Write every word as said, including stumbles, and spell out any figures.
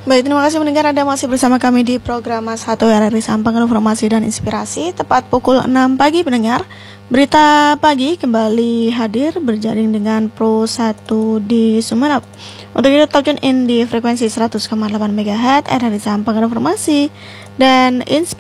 Baik, terima kasih mendengar. Anda masih bersama kami di program satu R R I Sampang, Informasi dan Inspirasi. Tepat pukul enam pagi pendengar, berita pagi kembali hadir berjaring dengan Pro satu di Sumeneb. Untuk itu tetap tune in di frekuensi seratus koma delapan megahertz R R I Sampang, Informasi dan Inspirasi.